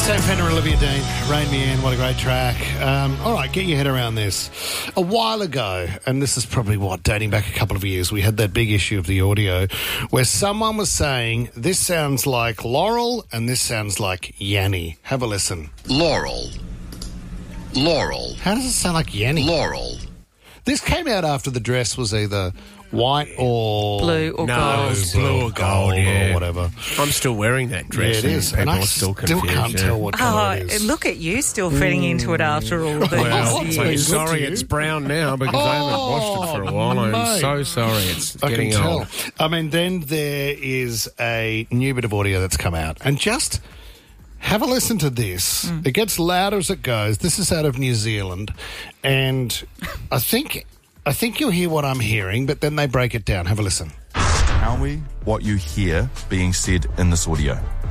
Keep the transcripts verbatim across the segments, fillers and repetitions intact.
Sam Fender and Olivia Dean, Rain Me In, what a great track. Um, all right, get your head around this. A while ago, and this is probably, what, dating back a couple of years, we had that big issue of the audio where someone was saying, this sounds like Laurel and this sounds like Yanni. Have a listen. Laurel. Laurel. How does it sound like Yanni? Laurel. This came out after the dress was either white or... Blue or no, gold. it was blue or gold, yeah. or whatever. I'm still wearing that dress. Yeah, it is. And And people I are still still confused. can't yeah. tell what colour Oh, it is. look at you still fitting into it after all these Well, It's I'm been years. good sorry to you. it's brown now because I haven't washed it for a while. I'm mate. so sorry it's I getting can tell. old. I mean, then there is a new bit of audio that's come out. And just have a listen to this. Mm. It gets louder as it goes. This is out of New Zealand. And I think I think you'll hear what I'm hearing, but then they break it down. Have a listen. Tell me what you hear being said in this audio.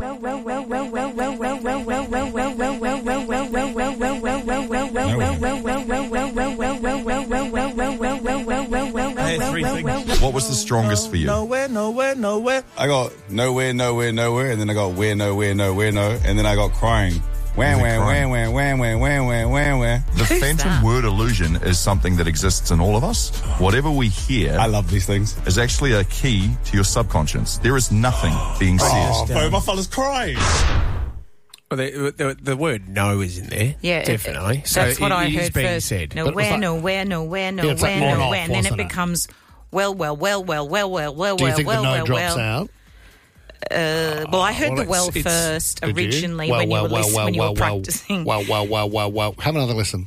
What was the strongest for you? Nowhere, nowhere, nowhere. I got nowhere, nowhere, nowhere, and then I got where, nowhere, nowhere, no, and then I got crying. Wham, Was it wham, crying? wham, wham, wham, wham, wham, wham, wham. The Who's phantom that? word illusion is something that exists in all of us. Whatever we hear I love these things. is actually a key to your subconscious. There is nothing being said. Oh, bro, my fella's crying. Well, the, the, the word no is in there. Yeah, it- definitely. it- So that's what it I is heard being first. said. But it was Nowhere, like- nowhere, nowhere, Yeah, it's like nowhere, on off, nowhere, and then it wasn't it? becomes well, well, well, well, well, well, well, Do you well, think well, the no well, drops well. out? Uh, well, I heard well, the it's- well it's- first Did you? originally Well, when you well, were well, listening, well, when you were well, well. practicing. Wow, wow, wow, wow, wow. Have another listen.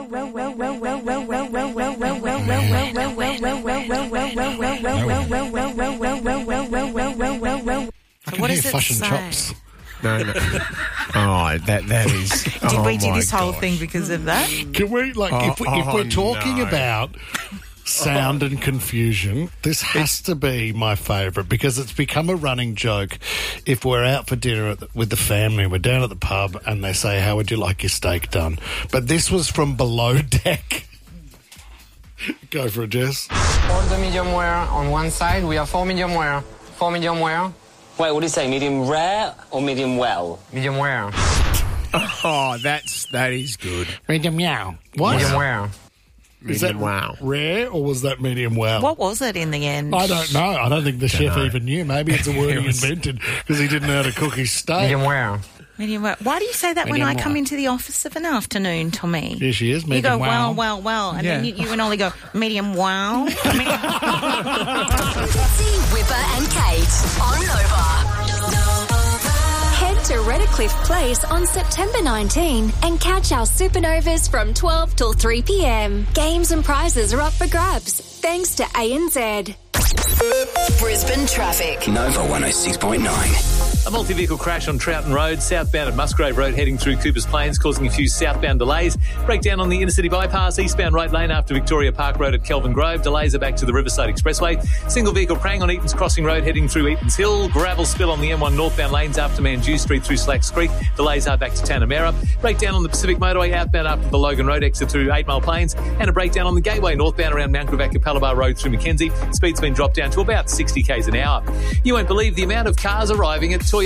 I can What hear does it fush and say? chops. No, no. Oh, that, that is... Did oh we do my this whole gosh. thing because of that? Can we, like, Oh, if, we, if oh, we're talking no. about sound and confusion, this has to be my favourite because it's become a running joke. If we're out for dinner at the, with the family, we're down at the pub and they say, how would you like your steak done? But this was from Below Deck. Go for it, Jess. Order medium rare on one side. We have four medium rare. Four medium rare. Wait, what do you say? Medium rare or medium well? Medium rare. Oh, that's, that is good. Medium meow. What? Medium rare. Is that Medium wow. rare or was that medium well? What was it in the end? I don't know. I don't think the chef know. even knew. Maybe it's a word It he was- invented because he didn't know how to cook his steak. Medium rare. Medium well. Why do you say that when Medium I come well. into the office of an afternoon, Tommy? Here she is, You medium go, well. well, well, well, and then Yeah. you, you and Ollie go, medium wow. Medium- Fitzy, Whipper and Kate on Nova. Head to Redcliffe Place on September nineteenth and catch our supernovas from twelve till three p.m. Games and prizes are up for grabs thanks to A N Z. Brisbane traffic. Nova one oh six point nine. A multi-vehicle crash on Troughton Road, southbound at Musgrave Road, heading through Coopers Plains, causing a few southbound delays. Breakdown on the inner-city bypass, eastbound right lane after Victoria Park Road at Kelvin Grove. Delays are back to the Riverside Expressway. Single-vehicle prang on Eaton's Crossing Road, heading through Eaton's Hill. Gravel spill on the M one northbound lanes after Mandew Street through Slacks Creek. Delays are back to Tanamera. Breakdown on the Pacific Motorway, outbound after the Logan Road exit through Eight Mile Plains. And a breakdown on the Gateway, northbound around Mount Gravatt Capalabar Road through Mackenzie. Speed's been dropped down to about sixty kays an hour. You won't believe the amount of cars arriving at Toyota